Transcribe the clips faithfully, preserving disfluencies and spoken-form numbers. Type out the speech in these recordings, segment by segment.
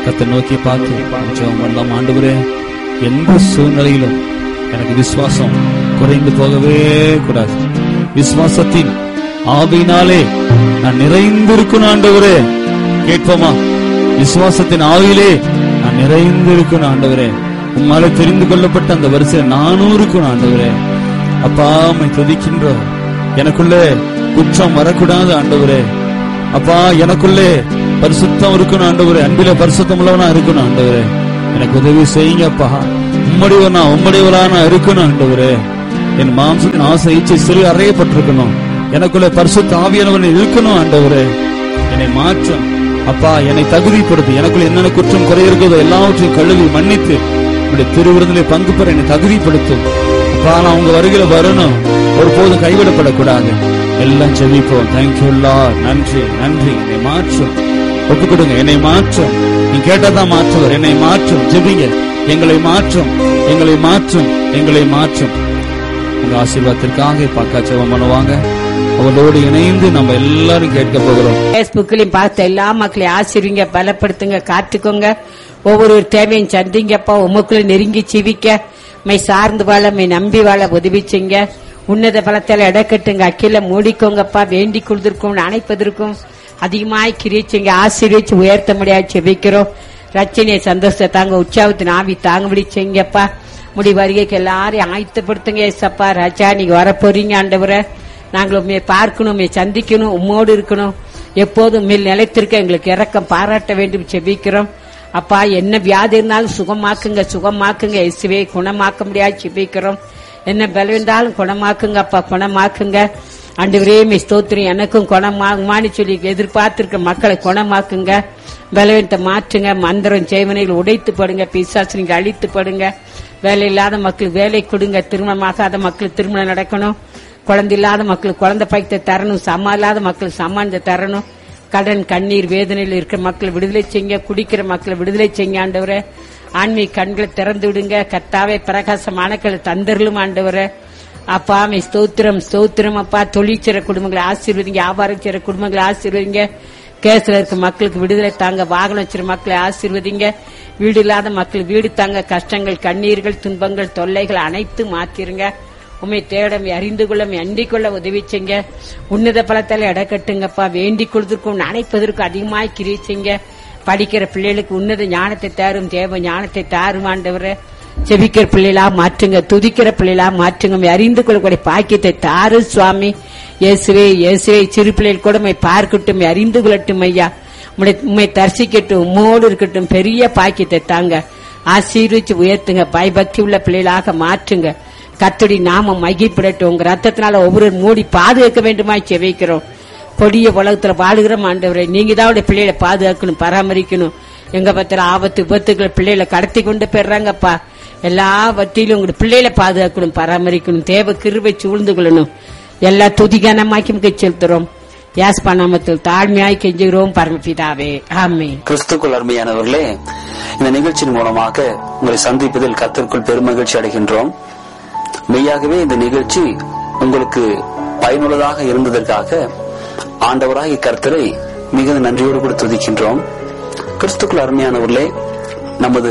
கர்த்தரை நோக்கி பார்த்து ஜெபம் பண்ணலாம். ஆண்டவரே, எந்த சூழ்நிலையிலும் எனக்கு விசுவாசம் குறைந்து போகவே கூடாது. விசுவாசத்தின் ஆவியினாலே நான் நிறைந்திருக்கணும் ஆண்டவரே. கேட்போமா? விசுவாசத்தின் ஆவியிலே நான் நிறைந்திருக்கணும் ஆண்டவரே. உம்மால தெரிந்து கொள்ளப்பட்ட அந்த வரிசையில் நானும் இருக்கணும் ஆண்டவரே. அப்பா, உம்மை துதிக்கின்றோம். எனக்குள்ளே குற்றம் வரக்கூடாது ஆண்டவரே. அப்பா, எனக்குள்ளே பரிசுத்தம் இருக்கணும் ஆண்டவரே. அன்பில பரிசுத்தம் உள்ளவனா இருக்கணும் ஆண்டவரே. எனக்கு உதவி செய்யுங்க அப்பா. உம்முடையவனா உம்முடையவரா நான் இருக்கணும் ஆண்டவரே. என் மாம்சத்தின் ஆசை இச்சை சிறு அறையப்பட்டிருக்கணும். எனக்குள்ளே பரிசுத்த ஆவியானவன் இருக்கணும் ஆண்டவரே. என்னை மாற்றும் அப்பா, என்னை தகுதிப்படுத்தி எனக்குள்ள என்னென்ன குற்றம் குறை இருக்கிறதோ எல்லாவற்றையும் கழுவி மன்னித்து உங்களுடைய திருவிருந்திலே பங்கு பெற என்னை தகுதிப்படுத்தும். அப்பா, நான் உங்க வருகையில வரணும், ஒருபோதும் கைவிடப்படக்கூடாது. எல்லாம் செவிப்போம். Thank you Lord. நன்றி நன்றி. என்னை மாற்றும். ஒப்பு கொடுங்க. என்னை மாற்றும். நீ கேட்டதான் மாற்றுவர். என்னை மாற்றும். ஜெபிங்க. எங்களை மாற்றும், எங்களை மாற்றும், எங்களை மாற்றும். உங்க ஆசீர்வாதத்திற்காக பக்கா ஜெபம் பண்ணுவாங்க. அவளோடு இணைந்து நம்ம எல்லாரும் கேட்க போகிறோம். பேஸ்புக்லயும் பார்த்த எல்லா மக்களையும் ஆசீர்வதிங்க, பலப்படுத்துங்க, காத்துக்கோங்க. ஒவ்வொரு தேவையும் சந்திங்கப்பா. உமக்குள்ள நெருங்கி ஜீவிக்க மை சார்ந்து வாழ, மை நம்பி வாழ உதவிச்சிங்க. உன்னத பலத்தால இடக்கட்டுங்க. அக்கில மூடிக்கோங்கப்பா. வேண்டி கொடுத்திருக்கும் அணைப்பதற்கும் அதிகமாய் கிரிச்சிங்க. ஆசீர்வதிச்சு உயர்த்த முடியாது செபிக்கிறோம். ரச்சனையை சந்தோஷத்தை தாங்க, உற்சாகத்தின் ஆவி தாங்க முடிச்சீங்கப்பா. முடி வருகைக்கு எல்லாரையும் ஆயத்தப்படுத்துங்க ஏசப்பா. ராஜா, நீங்க வர போறீங்க ஆண்டவரை. நாங்கள் உண்மையை பார்க்கணும், உண்மையை சந்திக்கணும், உம்மோடு இருக்கணும். எப்போதும் மேல் நிலைத்திருக்க எங்களுக்கு இரக்கம் பாராட்ட வேண்டும் செபிக்கிறோம். அப்பா, என்ன வியாதி இருந்தாலும் சுகமாக்குங்க, சுகமாக்குங்க. இயேசுவே, குணமாக்க முடியாது செபிக்கிறோம். என்ன பலம் இருந்தாலும் குணமாக்குங்க அப்பா, குணமாக்குங்க ஆண்டவரே. மே ஸ்தோத்திரம். எனக்கும் குணமாகுமான்னு சொல்லி எதிர்பார்த்திருக்க மக்களை குணமாக்குங்க. பலவீனத்தை மாற்றுங்க. மந்திரம் செய்வனைகள் உடைத்து படுங்க. பிசாசு நீங்க அழித்து படுங்க. வேலை இல்லாத மக்களுக்கு வேலை கொடுங்க. திருமணமாகாத மக்களுக்கு திருமணம் நடக்கணும். குழந்தை இல்லாத மக்களுக்கு குழந்தை பாய்த்த தரணும். சமா இல்லாத மக்களுக்கு சமானத்தை தரணும். கடன் கண்ணீர் வேதனையில் இருக்கிற மக்களை விடுதலை செய்யுங்க. குடிக்கிற மக்களை விடுதலை செய்யுங்க ஆண்டவரே. ஆன்மீக கண்களை திறந்து விடுங்க. கர்த்தாவே, பிரகாசமானக்களை தந்தரலும் ஆண்டவரே. அப்பா, மே ஸ்தோத்திரம் ஸ்தோத்திரம் அப்பா. தொழிற்சிற குடும்பங்களை ஆசீர்வதிங்க. வியாபாரம் செய்யற குடும்பங்களை ஆசீர்வதிங்க. கேஸ்ல இருக்க மக்களுக்கு விடுதலை தாங்க. வாகனம் வச்சிருக்க மக்களை ஆசீர்வதிங்க. வீடு இல்லாத மக்கள் வீடு தாங்க. கஷ்டங்கள், கண்ணீர்கள், துன்பங்கள், தொல்லைகள் அனைத்து மாத்திருங்க. உண்மை தேடம் அறிந்து கொள்ள, அண்டிக் கொள்ள உதவி செய்ங்க. உன்னத பலத்தால இடக்கட்டுங்கப்பா. வேண்டிக் கொள்வதற்கும் நினைப்பதற்கும் அதிகமாய் கிரிச்சிங்க. படிக்கிற பிள்ளைகளுக்கு உன்னத ஞானத்தை தாரும். தேவ ஞானத்தை தாரும் ஆண்டவரை. செபிக்கிற பிள்ளைகளா மாற்றுங்க. துதிக்கிற பிள்ளைகளா மாற்றுங்க. அறிந்து கொள்ளக்கூடிய பாக்கியத்தை தாரு சுவாமி. இயேசுவே, இயேசுவே, சிறு பிள்ளைகள் கூட உம்மை பார்க்கட்டும், அறிந்து கொள்ளட்டும் ஐயா. உம்மை தரிசிக்கட்டும், உம்மோடு இருக்கட்டும். பெரிய பாக்கியத்தை தாங்க. ஆசீர்வதிச்சு உயர்த்துங்க. பயபக்தி உள்ள பிள்ளைகளாக மாற்றுங்க. கர்த்தருடைய நாமம் மகிழ்ப்படட்டும். உங்க ரத்தத்தினால ஒவ்வொரு மூடி பாதுகாக்க வேண்டுமாய் செபிக்கிறோம். கொடிய உலகத்துல வாழுகிற ஆண்டவரே, நீங்க தான் பிள்ளைகளை பாதுகாக்கணும், பராமரிக்கணும். எங்க பத்திர ஆபத்து விபத்துக்கள் பிள்ளைகளை கடத்தி கொண்டு போயிடுறாங்கப்பா. எல்லா வத்தியிலும் உங்களுடைய பிள்ளைகளை பாதுகாக்கணும், பராமரிக்கணும். தேவ கிருபை சூழ்ந்து கொள்ளணும். எல்லா துதிகானமாக்கி செலுத்துறோம். யாஸ்பா நாமத்தில் தாழ்மையாய் கெஞ்சுகிறோம் பரமபிதாவே, ஆமென். கிறிஸ்துக்குள் அருமையானவர்களே, இந்த நிகழ்ச்சியின் மூலமாக உங்களை சந்திப்பதில் கர்த்தருக்குள் பெருமகிழ்ச்சி அடைகின்றோம். மெய்யாகவே இந்த நிகழ்ச்சி உங்களுக்கு பயனுள்ளதாக இருந்ததற்காக ஆண்டவராகிய கர்த்தரை மிகுந்த நன்றியோடு கூட துதிக்கின்றோம். கிறிஸ்துக்குள் அருமையானவர்களே, நமது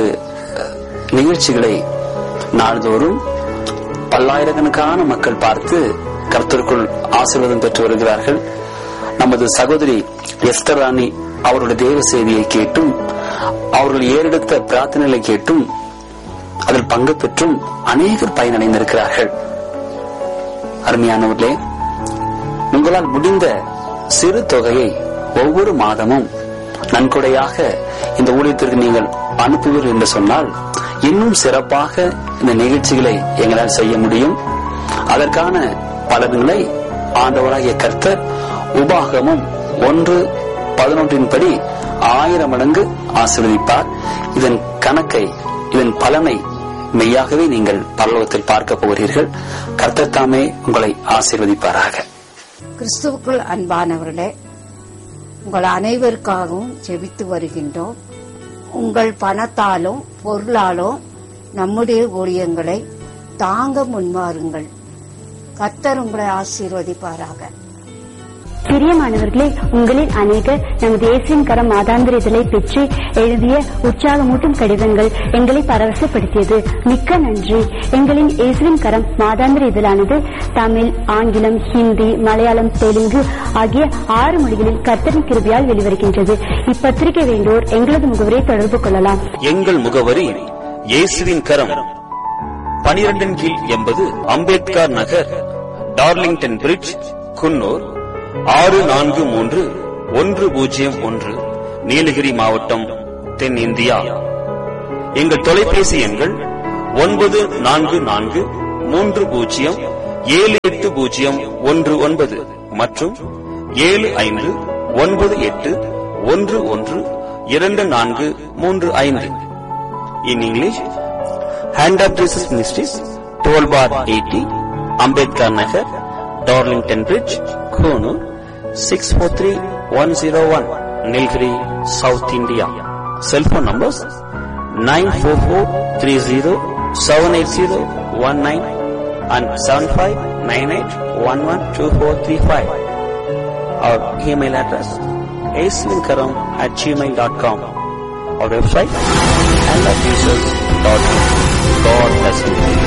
நிகழ்ச்சிகளை நாள்தோறும் பல்லாயிரக்கணக்கான மக்கள் பார்த்து கர்த்தருக்குள் ஆசீர்வாதம் பெற்று வருகிறார்கள். நமது சகோதரி எஸ்தர் ராணி அவருடைய தேவ செய்தியை கேட்டும், அவர்கள் ஏறெடுத்த பிரார்த்தனைகளை கேட்டும், அதில் பங்கு பெற்றும் அநேகர் பயனடைந்திருக்கிறார்கள். அருமையானவர்களே, உங்களால் முடிந்த சிறு தொகையை ஒவ்வொரு மாதமும் நன்கொடையாக இந்த ஊழியத்திற்கு நீங்கள் அனுப்புவீர்கள் என்று சொன்னால் இன்னும் சிறப்பாக இந்த நிகழ்ச்சிகளை எங்களால் செய்ய முடியும். அதற்கான பலன்களை ஆண்டவராகிய கர்த்தர் உபாகமும் ஒன்று பதினொன்றின் படி ஆயிரம் மடங்கு ஆசீர்வதிப்பார். இதன் கணக்கை, இதன் பலனை மெய்யாகவே நீங்கள் பரலோகத்தில் பார்க்க போகிறீர்கள். கர்த்தர் தாமே உங்களை ஆசீர்வதிப்பாராக. கிறிஸ்துவுக்குள் அன்பானவர்களே, உங்கள் அனைவருக்காகவும் ஜெபித்து வருகின்றோம். உங்கள் பணத்தாலும் பொருளாலும் நம்முடைய ஊழியங்களை தாங்க முன்வாருங்கள். கர்த்தர் உங்களை ஆசீர்வதிப்பாராக. பிரியமானவர்களே, உங்களில் அநேகர் நமது இயேசுவின் கரம் மாதாந்திர இதழை பெற்று எழுதிய உற்சாகமூட்டும் கடிதங்கள் எங்களை பரவசப்படுத்தியது. மிக்க நன்றி. எங்களின் இயேசுவின் கரம் மாதாந்திர இதழானது தமிழ், ஆங்கிலம், ஹிந்தி, மலையாளம், தெலுங்கு ஆகிய ஆறு மொழிகளில் கர்த்தரின் கிருபையால் வெளிவருகின்றது. இப்பத்திரிகை வேண்டோர் எங்களது முகவரியை தொடர்பு கொள்ளலாம். எங்கள் முகவரி இயேசுவின் கரம், பனிரெண்டின் கீழ் எண்பது அம்பேத்கர் நகர், டார்லிங்டன் பிரிட்ஜ், குன்னூர் ஆறு நான்கு மூன்று ஒன்று பூஜ்ஜியம் ஒன்று, நீலகிரி மாவட்டம், தென்னிந்தியா. எங்கள் தொலைபேசி எண்கள் ஒன்பது நான்கு நான்கு மூன்று பூஜ்ஜியம் ஏழு எட்டு பூஜ்ஜியம் ஒன்று ஒன்பது மற்றும் ஏழு ஐந்து ஒன்பது எட்டு ஒன்று ஒன்று இரண்டு நான்கு மூன்று ஐந்து. In English, hand of Jesus ministries, twelve bar eighty, Ambedkar Nagar, Darlington bridge, Coonoor six four three one zero one, Nilgiri, south India. Cellphone numbers nine four four three zero seven eight zero one nine and seven five nine eight one one two four three five. Our email address aislinkaram at gmail dot com. Our website and our users dot com. God bless you.